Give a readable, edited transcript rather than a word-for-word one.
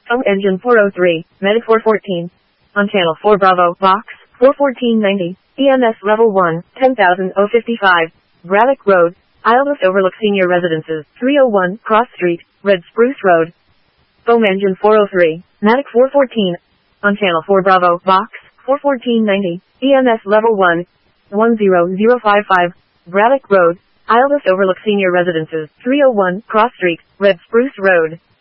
Foam engine 403, Medic 414. On channel 4 Bravo, box, 41490, EMS level 1, 10,055, Braddock Road, Isleworth overlooks senior residences, 301, Cross Street, Red Spruce Road. Foam engine 403, Medic 414. On channel 4 Bravo, box, 41490, EMS level 1, 10055, Braddock Road, Isleworth overlooks senior residences, 301, Cross Street, Red Spruce Road.